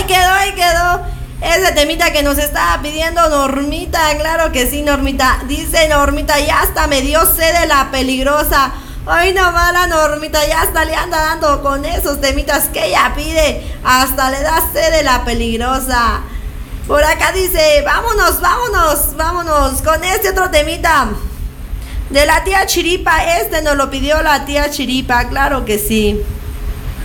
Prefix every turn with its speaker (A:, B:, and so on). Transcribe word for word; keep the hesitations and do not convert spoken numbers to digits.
A: quedó, ahí quedó. Ese temita que nos estaba pidiendo Normita, claro que sí, Normita. Dice Normita, ya hasta me dio sed de la peligrosa. Ay, no mala Normita, ya hasta le anda dando con esos temitas que ella pide. Hasta le da sed de la peligrosa. Por acá dice, vámonos, vámonos, vámonos con este otro temita de la tía Chiripa. Este nos lo pidió la tía Chiripa, claro que sí.